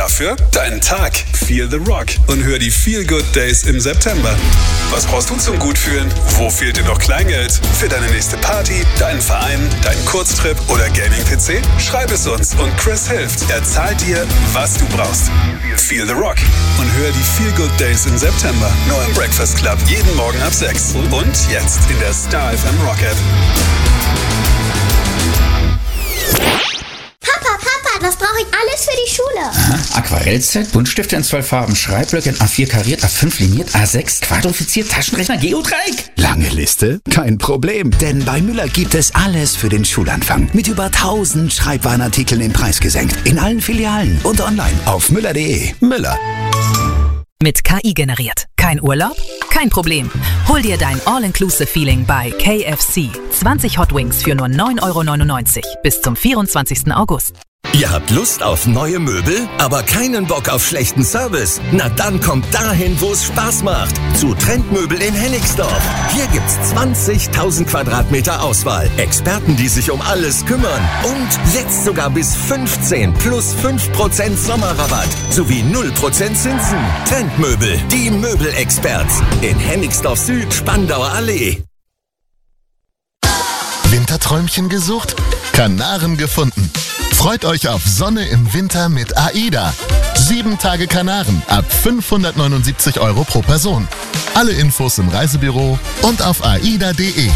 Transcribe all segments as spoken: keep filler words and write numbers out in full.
Dafür deinen Tag. Feel the Rock und hör die Feel Good Days im September. Was brauchst du zum Gutfühlen? Wo fehlt dir noch Kleingeld? Für deine nächste Party, deinen Verein, deinen Kurztrip oder Gaming-P C? Schreib es uns und Chris hilft. Er zahlt dir, was du brauchst. Feel the Rock und hör die Feel Good Days im September. Nur im Breakfast Club. Jeden Morgen ab sechs. Und jetzt in der Star F M Rock App. Papa, Papa, was brauche ich alles für die Schule? Aha. Aquarellset, Buntstifte in zwölf Farben, Schreibblöcke in A vier kariert, A fünf liniert, A sechs quadrifiziert, Taschenrechner, Geodreieck. Lange Liste? Kein Problem, denn bei Müller gibt es alles für den Schulanfang. Mit über tausend Schreibwarenartikeln im Preis gesenkt. In allen Filialen und online auf müller punkt de. Müller. Mit K I generiert. Kein Urlaub? Kein Problem. Hol dir dein All-Inclusive-Feeling bei K F C. zwanzig Hot Wings für nur neun Euro neunundneunzig bis zum vierundzwanzigsten August. Ihr habt Lust auf neue Möbel, aber keinen Bock auf schlechten Service? Na dann kommt dahin, wo es Spaß macht. Zu Trendmöbel in Hennigsdorf. Hier gibt's zwanzigtausend Quadratmeter Auswahl. Experten, die sich um alles kümmern. Und jetzt sogar bis fünfzehn plus fünf Prozent Sommerrabatt. Sowie null Prozent Zinsen. Trendmöbel, die Möbelexperts. In Hennigsdorf Süd, Spandauer Allee. Winterträumchen gesucht? Kanaren gefunden. Freut euch auf Sonne im Winter mit AIDA. Sieben Tage Kanaren ab fünfhundertneunundsiebzig Euro pro Person. Alle Infos im Reisebüro und auf aida punkt de.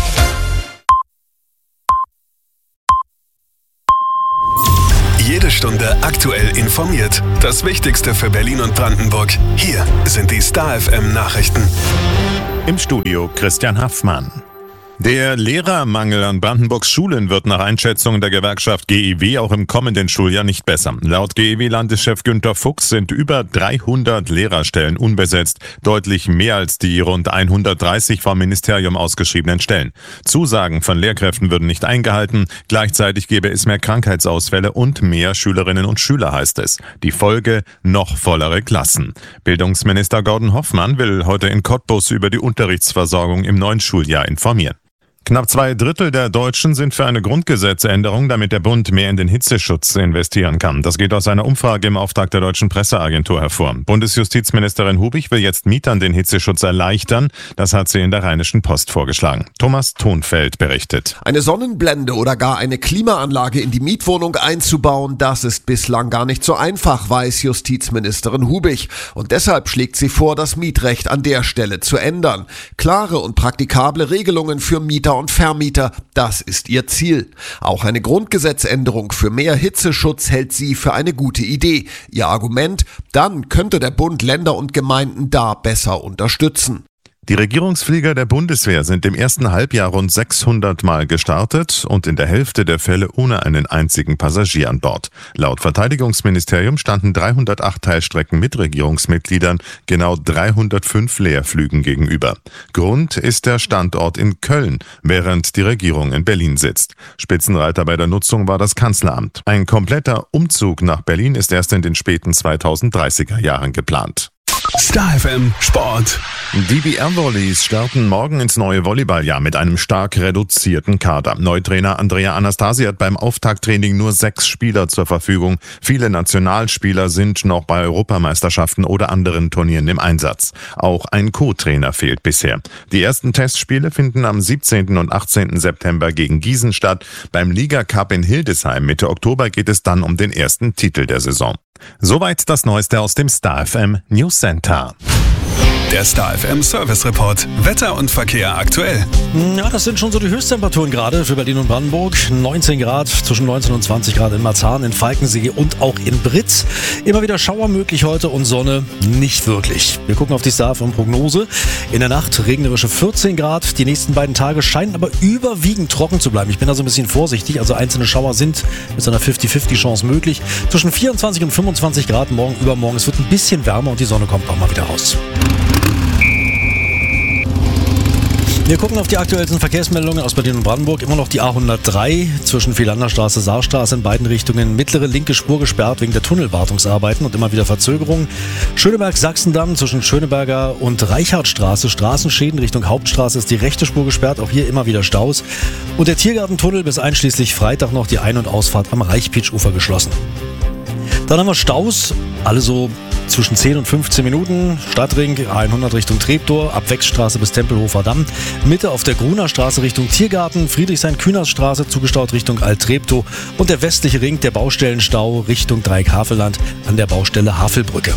Jede Stunde aktuell informiert. Das Wichtigste für Berlin und Brandenburg. Hier sind die Star F M Nachrichten. Im Studio Christian Haffmann. Der Lehrermangel an Brandenburgs Schulen wird nach Einschätzung der Gewerkschaft G E W auch im kommenden Schuljahr nicht besser. Laut G E W-Landeschef Günter Fuchs sind über dreihundert Lehrerstellen unbesetzt, deutlich mehr als die rund hundertdreißig vom Ministerium ausgeschriebenen Stellen. Zusagen von Lehrkräften würden nicht eingehalten, gleichzeitig gäbe es mehr Krankheitsausfälle und mehr Schülerinnen und Schüler, heißt es. Die Folge: noch vollere Klassen. Bildungsminister Gordon Hoffmann will heute in Cottbus über die Unterrichtsversorgung im neuen Schuljahr informieren. Knapp zwei Drittel der Deutschen sind für eine Grundgesetzänderung, damit der Bund mehr in den Hitzeschutz investieren kann. Das geht aus einer Umfrage im Auftrag der Deutschen Presseagentur hervor. Bundesjustizministerin Hubich will jetzt Mietern den Hitzeschutz erleichtern. Das hat sie in der Rheinischen Post vorgeschlagen. Thomas Thonfeld berichtet. Eine Sonnenblende oder gar eine Klimaanlage in die Mietwohnung einzubauen, das ist bislang gar nicht so einfach, weiß Justizministerin Hubich. Und deshalb schlägt sie vor, das Mietrecht an der Stelle zu ändern. Klare und praktikable Regelungen für Mieter und Vermieter, das ist ihr Ziel. Auch eine Grundgesetzänderung für mehr Hitzeschutz hält sie für eine gute Idee. Ihr Argument: dann könnte der Bund Länder und Gemeinden da besser unterstützen. Die Regierungsflieger der Bundeswehr sind im ersten Halbjahr rund sechshundert Mal gestartet und in der Hälfte der Fälle ohne einen einzigen Passagier an Bord. Laut Verteidigungsministerium standen dreihundertacht Teilstrecken mit Regierungsmitgliedern genau dreihundertfünf Leerflügen gegenüber. Grund ist der Standort in Köln, während die Regierung in Berlin sitzt. Spitzenreiter bei der Nutzung war das Kanzleramt. Ein kompletter Umzug nach Berlin ist erst in den späten zweitausenddreißiger Jahren geplant. Star F M Sport. Die B R-Volleys starten morgen ins neue Volleyballjahr mit einem stark reduzierten Kader. Neutrainer Andrea Anastasi hat beim Auftakttraining nur sechs Spieler zur Verfügung. Viele Nationalspieler sind noch bei Europameisterschaften oder anderen Turnieren im Einsatz. Auch ein Co-Trainer fehlt bisher. Die ersten Testspiele finden am siebzehnten und achtzehnten September gegen Gießen statt. Beim Liga-Cup in Hildesheim Mitte Oktober geht es dann um den ersten Titel der Saison. Soweit das Neueste aus dem Star F M News Center. Der Star F M Service Report. Wetter und Verkehr aktuell. Ja, das sind schon so die Höchsttemperaturen gerade für Berlin und Brandenburg. neunzehn Grad, zwischen neunzehn und zwanzig Grad in Marzahn, in Falkensee und auch in Britz. Immer wieder Schauer möglich heute und Sonne nicht wirklich. Wir gucken auf die Star F M Prognose. In der Nacht regnerische vierzehn Grad. Die nächsten beiden Tage scheinen aber überwiegend trocken zu bleiben. Ich bin da so ein bisschen vorsichtig. Also einzelne Schauer sind mit so einer fünfzig fünfzig Chance möglich. Zwischen vierundzwanzig und fünfundzwanzig Grad morgen, übermorgen. Es wird ein bisschen wärmer und die Sonne kommt auch mal wieder raus. Wir gucken auf die aktuellsten Verkehrsmeldungen aus Berlin und Brandenburg. Immer noch die A hundertdrei zwischen Vierlanderstraße, Saarstraße in beiden Richtungen. Mittlere linke Spur gesperrt wegen der Tunnelwartungsarbeiten und immer wieder Verzögerungen. Schöneberg-Sachsendamm zwischen Schöneberger und Reichartstraße. Straßenschäden Richtung Hauptstraße ist die rechte Spur gesperrt. Auch hier immer wieder Staus. Und der Tiergartentunnel bis einschließlich Freitag noch die Ein- und Ausfahrt am Reichpitsch-Ufer geschlossen. Dann haben wir Staus, alle so zwischen zehn und fünfzehn Minuten. Stadtring hundert Richtung Treptow, ab Wechstraße bis Tempelhofer Damm. Mitte auf der Gruner Straße Richtung Tiergarten, Friedrichshain-Kühnersstraße zugestaut Richtung Alt-Treptow und der westliche Ring, der Baustellenstau Richtung Dreieck-Havelland an der Baustelle Havelbrücke.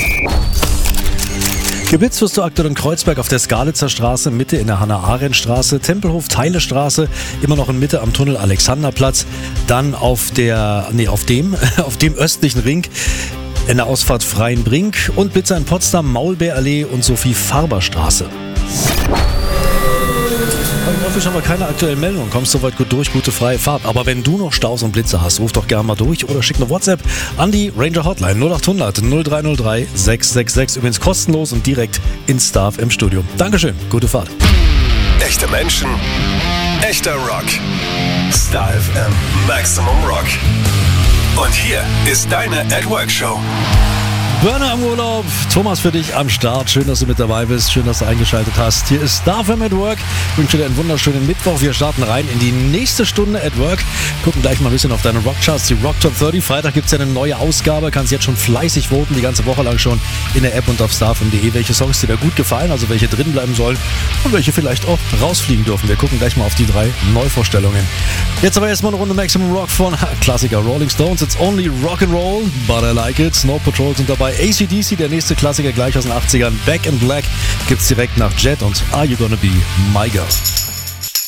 Geblitzt wirst du aktuell in Kreuzberg auf der Skalitzer Straße, Mitte in der Hannah-Arendt-Straße, Tempelhof, Teile-Straße, immer noch in Mitte am Tunnel Alexanderplatz, dann auf der, nee, auf dem, auf dem östlichen Ring in der Ausfahrt Freienbrink und Blitzer in Potsdam, Maulbeerallee und Sophie-Farber-Straße. Häufig haben wir keine aktuellen Meldungen. Kommst soweit gut durch, gute freie Fahrt. Aber wenn du noch Staus und Blitze hast, ruf doch gerne mal durch oder schick eine WhatsApp an die Ranger Hotline null acht hundert null drei null drei sechs sechs sechs. Übrigens kostenlos und direkt in Star F M Studio. Dankeschön, gute Fahrt. Echte Menschen, echter Rock. Star F M Maximum Rock. Und hier ist deine At Work Show. Burner am Urlaub, Thomas für dich am Start. Schön, dass du mit dabei bist, schön, dass du eingeschaltet hast. Hier ist Star F M at Work. Ich wünsche dir einen wunderschönen Mittwoch. Wir starten rein in die nächste Stunde at Work. Gucken gleich mal ein bisschen auf deine Rockcharts, die Rock Top dreißig. Freitag gibt es ja eine neue Ausgabe. Kannst jetzt schon fleißig voten, die ganze Woche lang schon in der App und auf star f m punkt d e, welche Songs dir da gut gefallen, also welche drin bleiben sollen und welche vielleicht auch rausfliegen dürfen. Wir gucken gleich mal auf die drei Neuvorstellungen. Jetzt aber erstmal eine Runde Maximum Rock von Klassiker Rolling Stones. It's only Rock'n'Roll, but I like it. Snow Patrol sind dabei. A C D C, der nächste Klassiker gleich aus den achtzigern. Back in Black gibt's direkt nach Jet und Are You Gonna Be My Girl?